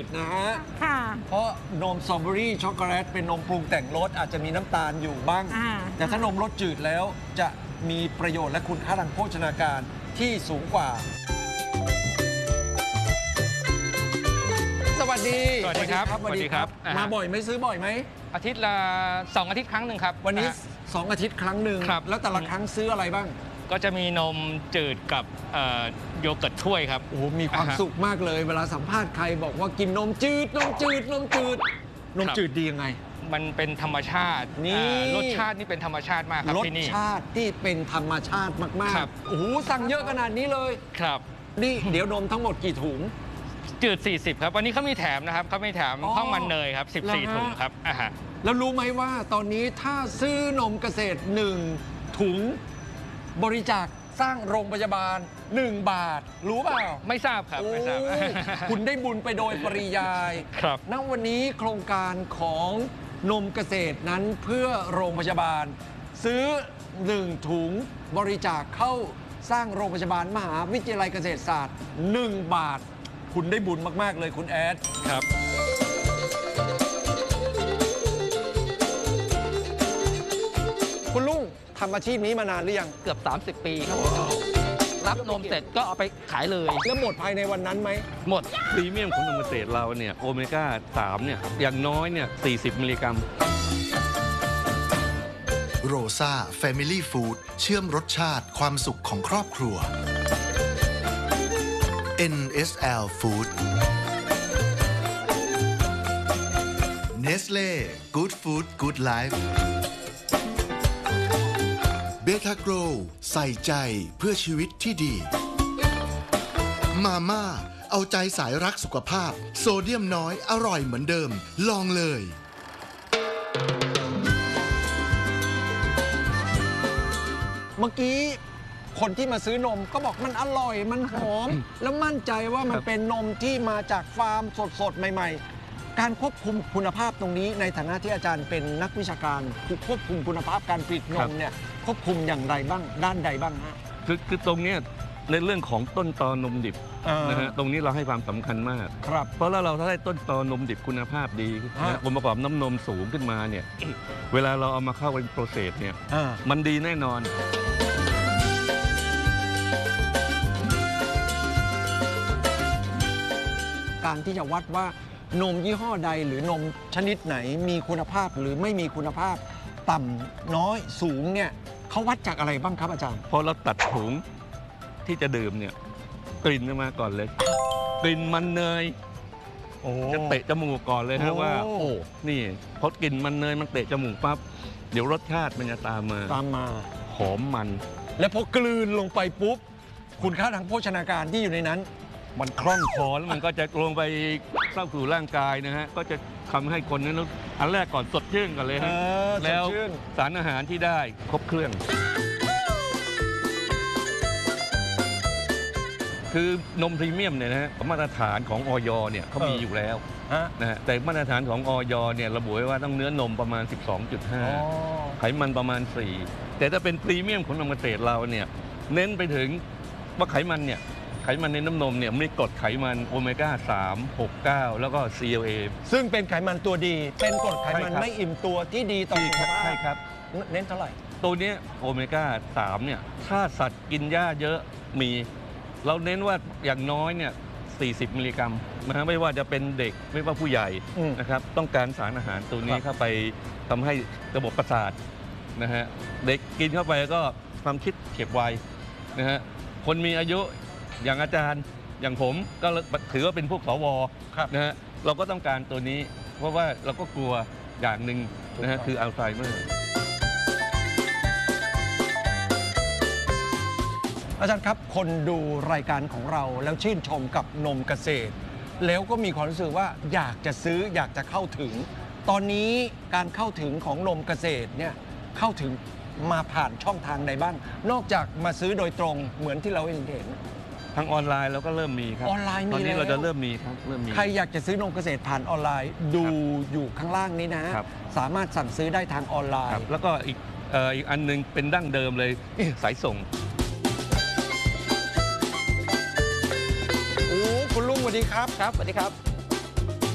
นะฮะค่ะเพราะนมสตรอเบอรี่ช็อกโกแลตเป็นนมปรุงแต่งรสอาจจะมีน้ำตาลอยู่บ้างแต่ถ้านมรสจืดแล้วจะมีประโยชน์และคุณค่าทางโภชนาการที่สูงกว่าสวัสดีสวัสดีครับสวัสดีครับมาบ่อยไหมซื้อบ่อยไหมอาทิตย์ละ2 อาทิตย์ครั้งหนึ่งครับวันนี้2 อาทิตย์ครั้งหนึ่งแล้วแต่ละครั้งซื้ออะไรบ้างก็จะมีนมจืดกับโยเกิร์ตถ้วยครับโอ้มีความสุขมากเลยเวลาสัมภาษณ์ใครบอกว่ากินนมจืดนมจืดนมจืดนมจืดดียังไงมันเป็นธรรมชาตินี่รสชาตินี่เป็นธรรมชาติมากครับที่นี่รสชาติที่เป็นธรรมชาติมากๆโอ้โหสั่งเยอะขนาดนี้เลยครับนี่เดี๋ยวนมทั้งหมดกี่ถุงจืด40ครับวันนี้เขามีแถมนะครับเขามีแถมข้าวมันเนยครับ14 ถุงครับแล้วรู้ไหมว่าตอนนี้ถ้าซื้อนมเกษตร1 ถุงบริจาคสร้างโรงพยาบาล1 บาทรู้เปล่าไม่ทราบครับไม่ทราบคุณได้บุญไปโดยปริยายครับณวันนี้โครงการของนมเกษตรนั้นเพื่อโรงพยาบาลซื้อ1 ถุงบริจาคเข้าสร้างโรงพยาบาลมหาวิทยาลัยเกษตรศาสตร์1 บาทคุณได้บุญมากๆเลยคุณแอดครับคุณลุงทำอาชีพนี้มานานหรือยังเกือบ30 ปีครับรับนมเสร็จก็เอาไปขายเลยแล้วหมดภายในวันนั้นไหมหมดพรีเมียมของนมเกษตรเราเนี่ยโอเมก้า 3เนี่ยอย่างน้อยเนี่ย40 มิลลิกรัมโรซ่าแฟมิลี่ฟู้ดเชื่อมรสชาติความสุขของครอบครัว NSL Food Nestle Good Food Good Life เบทาโกรใส่ใจเพื่อชีวิตที่ดีมาม่าเอาใจสายรักสุขภาพโซเดียมน้อยอร่อยเหมือนเดิมลองเลยเมื่อกี้คนที่มาซื้อนมก็บอกมันอร่อยมันหอม แล้วมั่นใจว่ามันเป็นนมที่มาจากฟาร์มสดๆใหม่ๆการควบคุมคุณภาพตรงนี้ในฐานะที่อาจารย์เป็นนักวิชาการควบคุมคุณภาพการผลิตนมเนี่ยควบคุมอย่างไรบ้างด้านใดบ้างฮะคือตรงนี้ในเรื่องของต้นตอนมดิบนะฮะตรงนี้เราให้ความสำคัญมากครับเพราะเราถ้าได้ต้นตอนมดิบคุณภาพดีองค์ประกอบน้ำนมสูงขึ้นมาเนี่ยเวลาเราเอามาเข้าเป็นโปรเซสเนี่ยมันดีแน่นอนการที่จะวัดว่านมยี่ห้อใดหรือนมชนิดไหนมีคุณภาพหรือไม่มีคุณภาพต่ำน้อยสูงเนี่ยเขาวัดจากอะไรบ้างครับอาจารย์พอเราตัดถุงที่จะดื่มเนี่ยกลิ่นมาก่อนเลยกลิ่นมันเนยจะเตะจมูกก่อนเลยนะว่าโอ้นี่พอกลิ่นมันเนยมันเตะจมูกปั๊บเดี๋ยวรสชาติมันจะตามมาหอมมันและพอกลืนลงไปปุ๊บคุณค่าทางโภชนาการที่อยู่ในนั้นมันคล่องคอแล้วมันก็จะลงไปเข้าสู่ร่างกายนะฮะก็จะทำให้คนนั้นอันแรกก่อนสดชื่นก่อนเลยฮะแล้วสารอาหารที่ได้ครบเครื่องคือนมพรีเมียมเนี่ยนะฮะมาตรฐานของอย.เนี่ยเขามีอยู่แล้วนะฮะแต่มาตรฐานของอย.เนี่ยระบุไว้ว่าต้องเนื้อนมประมาณ 12.5 ไขมันประมาณ 4แต่ถ้าเป็นพรีเมียมของนมเกษตรเราเนี่ยเน้นไปถึงว่าไขมันในน้ำนมเนี่ยมีกรดไขมันโอเมก้า 3 6 9 แล้วก็ CLA ซึ่งเป็นไขมันตัวดีเป็นกรดไขมันไม่อิ่มตัวที่ดีต่อสุขภาพใช่ครับเน้นเท่าไหร่ตัวนี้โอเมก้า 3เนี่ยถ้าสัตว์กินหญ้าเยอะมีเราเน้นว่าอย่างน้อยเนี่ย40 มิลลิกรัมนะฮะไม่ว่าจะเป็นเด็กไม่ว่าผู้ใหญ่นะครับต้องการสารอาหารตัวนี้เข้าไปทำให้ระบบประสาทนะฮะเด็กกินเข้าไปก็ความคิดเฉียบไวนะฮะคนมีอายุอย่างอาจารย์อย่างผมก็ถือว่าเป็นพวกสวนะฮะเราก็ต้องการตัวนี้เพราะว่าเราก็กลัวอย่างหนึ่งนะฮะคืออัลไซเมอร์อาจารย์ครับคนดูรายการของเราแล้วชื่นชมกับนมเกษตรแล้วก็มีความรู้สึกว่าอยากจะซื้ออยากจะเข้าถึงตอนนี้การเข้าถึงของนมเกษตรเนี่ยเข้าถึงมาผ่านช่องทางใดบ้างนอกจากมาซื้อโดยตรงเหมือนที่เราเห็นทางออนไลน์เราก็เริ่มมีครับออนไลน์มีตอนนี้เราจะเริ่มมีครับใครอยากจะซื้อนมเกษตรผ่านออนไลน์ดูอยู่ข้างล่างนี้นะสามารถสั่งซื้อได้ทางออนไลน์แล้วก็อีกอันนึงเป็นดั้งเดิมเลยสายส่งโอ้คุณลุงสวัสดีครับครับสวัสดีครับ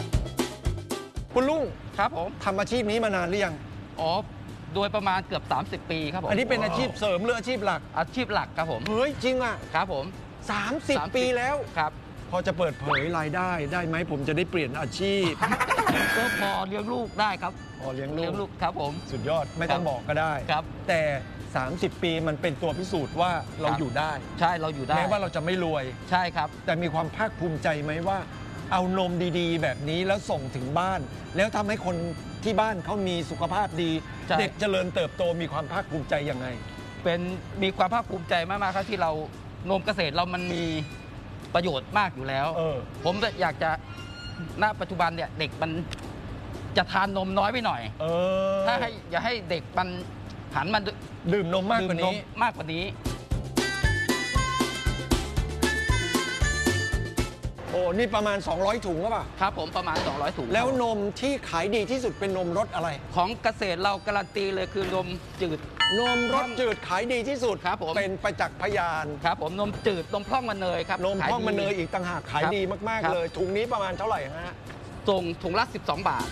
คุณลุงครับผมทำอาชีพนี้มานานหรือยังอ๋อโดยประมาณเกือบ30 ปีครับผมอันนี้เป็นอาชีพเสริมหรืออาชีพหลักอาชีพหลักครับผมเฮ้ยจริงอ่ะครับผม 30 ปีแล้วครับพอจะเปิดเผยรายได้ได้ไหมผมจะได้เปลี่ยนอาชีพก็พอเลี้ยงลูกได้ครับพอเลี้ยงเลี้ยงลูลูกกครับผมสุดยอดไม่ต้องบอกก็ได้ครับแต่ 30 ปีมันเป็นตัวพิสูจน์ว่าเราอยู่ได้ใช่เราอยู่ได้แม้ว่าเราจะไม่รวยใช่ครับแต่มีความภาคภูมิใจไหมว่า เอานมดีๆ แบบนี้แล้วส่งถึงบ้าน แล้วทำให้คนที่บ้านเขามีสุขภาพดีใช่เด็กเจริญเติบโตมีความภาคภูมิใจยังไงมีความภาคภูมิใจมากๆครับที่เรานมเกษตรเรามันมีประโยชน์มากอยู่แล้ว ผมอยากจะณปัจจุบันเนี่ยเด็กมันจะทานนมน้อยไปหน่อยถ้าอย่าให้เด็กมันหันมาดื่มนมมากกว่านี้มากกว่านี้โอ้นี่ประมาณ 200 ถุงหรือเปล่าครับผมประมาณ200 ถุงแล้วนมที่ขายดีที่สุดเป็นนมรสอะไรของเกษตรเราการันตีเลยคือนมจืดนมรสจืดขายดีที่สุดครับผมเป็นประจักษ์พยานครับผมนมจืดนมพร่องมันเนยครับนมพ่องขายดีมันเนยอีกต่างหากขายครับดีมากครัๆบเลย ถุงนี้ประมาณเท่าไหร่ฮะส่งถุงละ12 บาท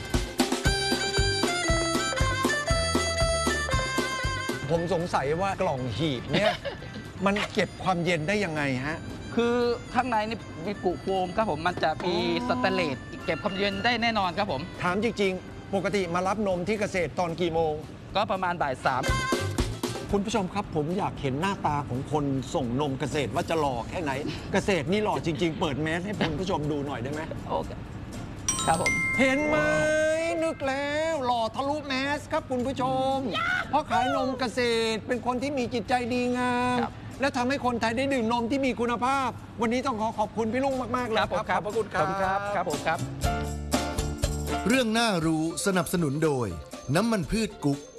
ผมสงสัยว่ากล่องหีบเนี่ย มันเก็บความเย็นได้ยังไงฮะคือข้างในนี่มีกุโฟมครับผมมันจะมีอ๋อสแตนเลสเก็บความเย็นได้แน่นอนครับผมถามจริง ๆ ปกติมารับนมที่เกษตรตอนกี่โมงก็ประมาณบ่ายสามคุณผู้ชมครับผมอยากเห็นหน้าตาของคนส่งนมเกษตรว่าจะหล่อแค่ไหน เกษตรนี่หล่อจริง ๆ เปิดแมสให้คุณผู้ชมดูหน่อยได้ไหมโอเคครับผมเห็นไหมนึกแล้วหล่อทะลุแมสครับคุณผู้ชม เพราะขายนมเกษตรเป็นคนที่มีจิตใจดีงาม และทำให้คนไทยได้ดื่มนมที่มีคุณภาพ วันนี้ต้องขอบคุณพี่ลุงมาก ๆ เลยครับขอบพระคุณครับครับผมครับเรื่องน่ารู้สนับสนุนโดย น้ำมันพืชกุ๊ก